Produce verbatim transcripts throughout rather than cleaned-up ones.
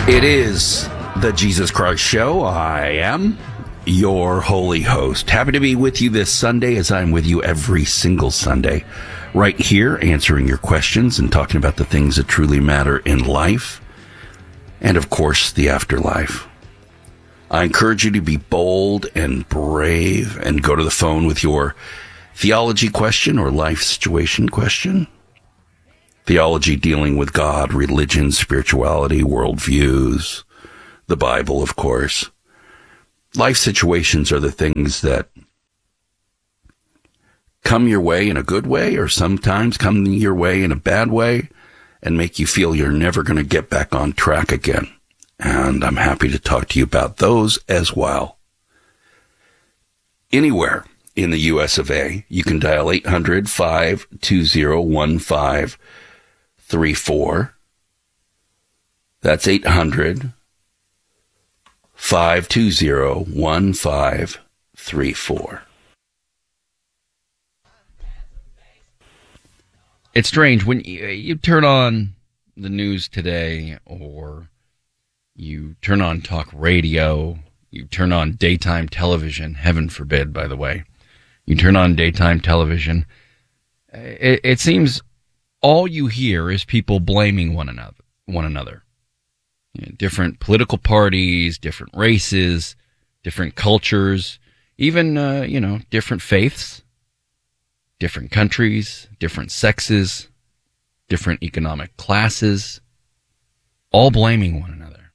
It is the Jesus Christ Show. I am your holy host. Happy to be with you this Sunday, as I'm with you every single Sunday, right here, answering your questions and talking about the things that truly matter in life, and of course, the afterlife. I encourage you to be bold and brave and go to the phone with your theology question or life situation question. Theology dealing with God, religion, spirituality, worldviews, the Bible, of course. Life situations are the things that come your way in a good way, or sometimes come your way in a bad way, and make you feel you're never going to get back on track again. And I'm happy to talk to you about those as well. Anywhere in the U S of A, you can dial eight hundred, five two zero, one five three four. That's eight hundred, five two zero, one five three four. It's strange when you, you turn on the news today, or you turn on talk radio, you turn on daytime television, heaven forbid, by the way. You turn on daytime television, it, it seems all you hear is people blaming one another. One another. You know, different political parties, different races, different cultures, even, uh, you know, different faiths, different countries, different sexes, different economic classes, all blaming one another.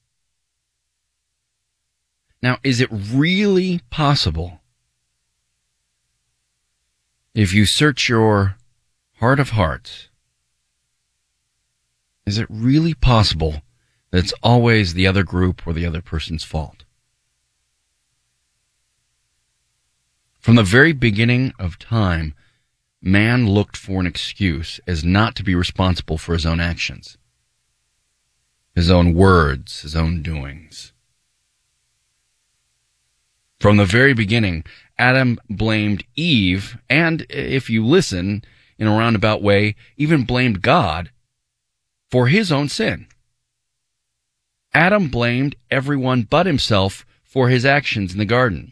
Now, is it really possible, if you search your heart of hearts, is it really possible that it's always the other group or the other person's fault? From the very beginning of time, man looked for an excuse as not to be responsible for his own actions, his own words, his own doings. From the very beginning, Adam blamed Eve, and if you listen in a roundabout way, even blamed God for his own sin. Adam blamed everyone but himself for his actions in the garden.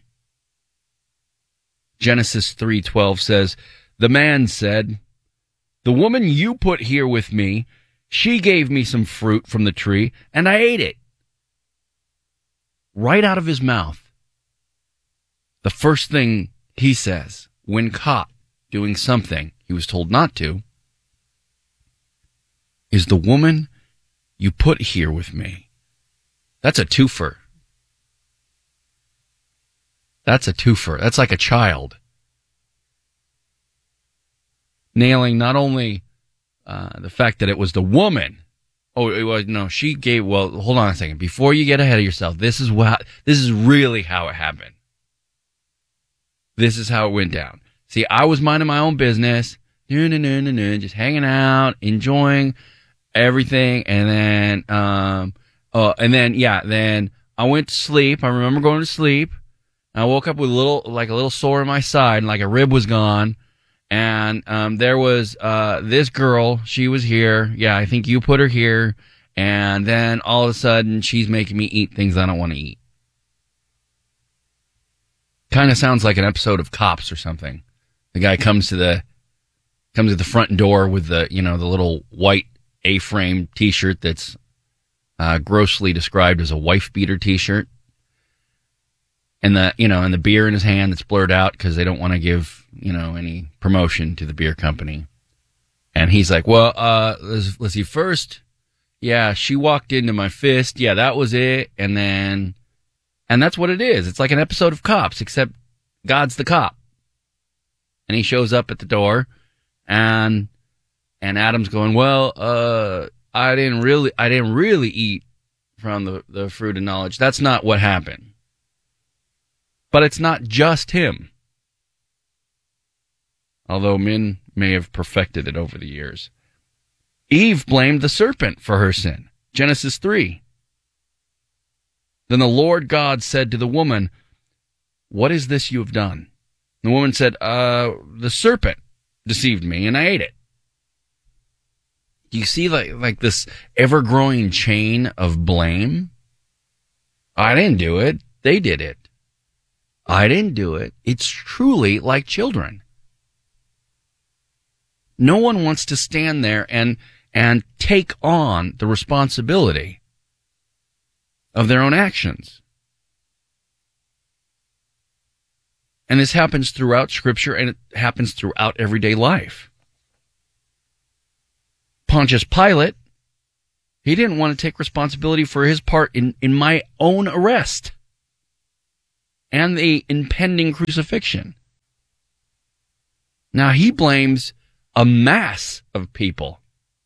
Genesis three twelve says, "The man said, 'The woman you put here with me, she gave me some fruit from the tree, and I ate it.'" Right out of his mouth, the first thing he says when caught doing something he was told not to is, "The woman you put here with me." That's a twofer. That's a twofer. That's like a child nailing not only uh, the fact that it was the woman. Oh, it was, no, she gave, well, hold on a second. Before you get ahead of yourself, this is what, this is really how it happened. This is how it went down. See, I was minding my own business, no, no, no, no, no, just hanging out, enjoying everything, and then, um, uh, and then, yeah, then I went to sleep. I remember going to sleep. I woke up with a little, like a little sore in my side, and like a rib was gone. And um, there was uh, this girl. She was here. Yeah, I think you put her here. And then all of a sudden, she's making me eat things I don't want to eat. Kind of sounds like an episode of Cops or something. The guy comes to the comes to the front door with the, you know, the little white A-frame T-shirt that's uh, grossly described as a wife beater T-shirt, and the, you know, and the beer in his hand that's blurred out because they don't want to give, you know, any promotion to the beer company. And he's like, "Well, uh, let's, let's see. First, yeah, she walked into my fist. Yeah, that was it. And then, and that's what it is. It's like an episode of Cops, except God's the cop. And he shows up at the door, and and Adam's going, well, uh, I didn't really, I didn't really eat from the, the fruit of knowledge. That's not what happened. But it's not just him, although men may have perfected it over the years. Eve blamed the serpent for her sin. Genesis three. Then the Lord God said to the woman, "What is this you have done?" The woman said, uh, the serpent deceived me and I ate it. Do you see like like this ever-growing chain of blame? I didn't do it. They did it. I didn't do it. It's truly like children. No one wants to stand there and and take on the responsibility of their own actions. And this happens throughout Scripture, and it happens throughout everyday life. Pontius Pilate, he didn't want to take responsibility for his part in, in my own arrest and the impending crucifixion. Now, he blames a mass of people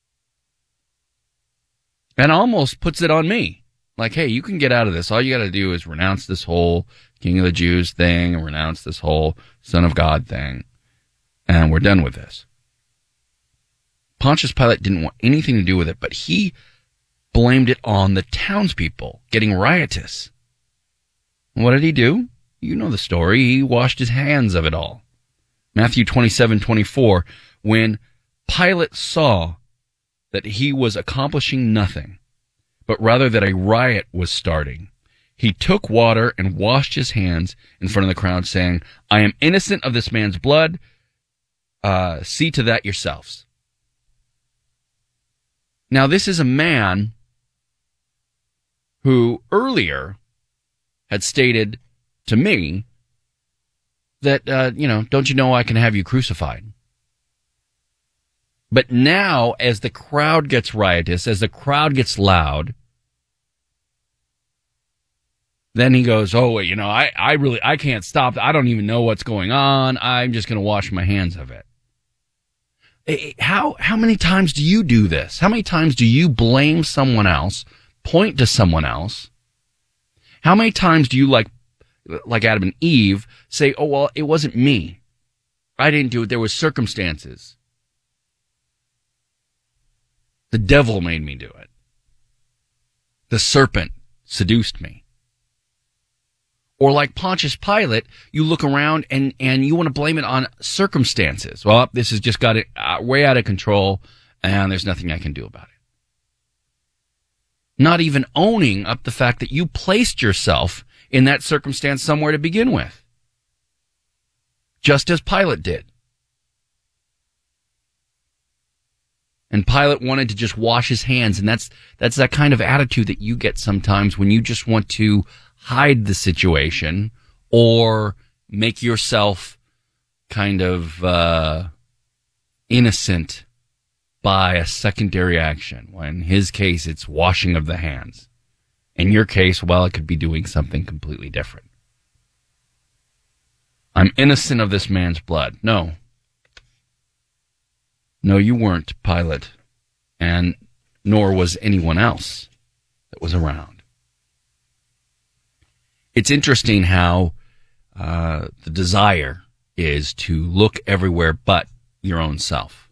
and almost puts it on me. Like, hey, you can get out of this. All you got to do is renounce this whole King of the Jews thing and renounce this whole Son of God thing, and we're done with this. Pontius Pilate didn't want anything to do with it, but he blamed it on the townspeople getting riotous. What did he do? You know the story. He washed his hands of it all. Matthew twenty-seven twenty-four, when Pilate saw that he was accomplishing nothing, but rather that a riot was starting, he took water and washed his hands in front of the crowd, saying, I am innocent of this man's blood. Uh, see to that yourselves. Now, this is a man who earlier had stated to me that, uh, you know, don't you know I can have you crucified? But now, as the crowd gets riotous, as the crowd gets loud, then he goes, oh, you know, I, I really, I can't stop. I don't even know what's going on. I'm just going to wash my hands of it. How how many times do you do this? How many times do you blame someone else, point to someone else? How many times do you, like like Adam and Eve, say, oh, well, it wasn't me. I didn't do it. There were circumstances. The devil made me do it. The serpent seduced me. Or like Pontius Pilate, you look around and, and you want to blame it on circumstances. Well, this has just got it uh, way out of control, and there's nothing I can do about it. Not even owning up the fact that you placed yourself in that circumstance somewhere to begin with. Just as Pilate did. And Pilate wanted to just wash his hands, and that's that's that kind of attitude that you get sometimes when you just want to hide the situation or make yourself kind of uh, innocent by a secondary action. Well, in his case, it's washing of the hands. In your case, well, it could be doing something completely different. I'm innocent of this man's blood. No. No, you weren't, Pilate, and nor was anyone else that was around. It's interesting how uh, the desire is to look everywhere but your own self.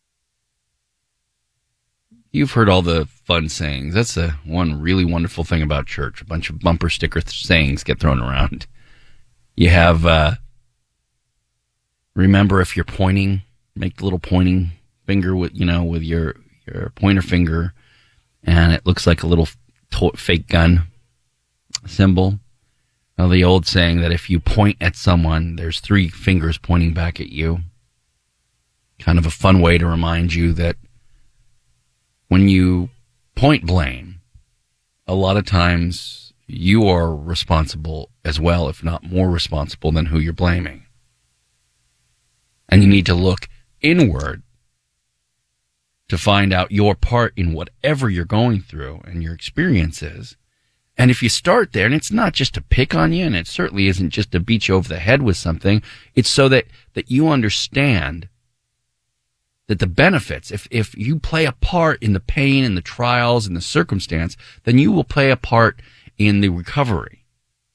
You've heard all the fun sayings. That's the one really wonderful thing about church. A bunch of bumper sticker th- sayings get thrown around. You have, uh, remember if you're pointing, make the little pointing finger with, you know, with your, your pointer finger, and it looks like a little to- fake gun symbol. Now, the old saying that if you point at someone, there's three fingers pointing back at you. Kind of a fun way to remind you that when you point blame, a lot of times you are responsible as well, if not more responsible than who you're blaming. And you need to look inward to find out your part in whatever you're going through and your experiences. And if you start there, and it's not just to pick on you, and it certainly isn't just to beat you over the head with something, it's so that, that you understand that the benefits, if, if you play a part in the pain and the trials and the circumstance, then you will play a part in the recovery.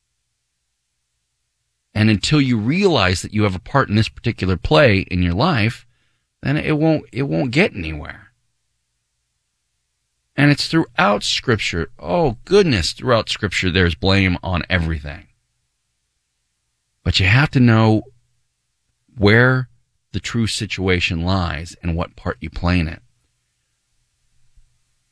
And until you realize that you have a part in this particular play in your life, then it won't, it won't get anywhere. And it's throughout Scripture. Oh, goodness, throughout Scripture there's blame on everything. But you have to know where the true situation lies and what part you play in it.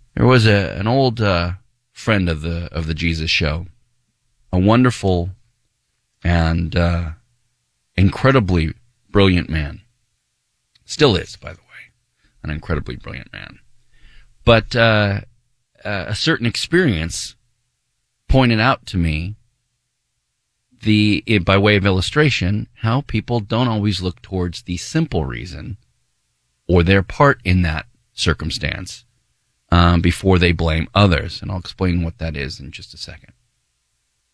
There was a an old uh, friend of the of the Jesus Show, a wonderful and uh, incredibly brilliant man. Still is, by the way, an incredibly brilliant man. But uh, uh, a certain experience pointed out to me, the it, by way of illustration, how people don't always look towards the simple reason or their part in that circumstance um, before they blame others. And I'll explain what that is in just a second.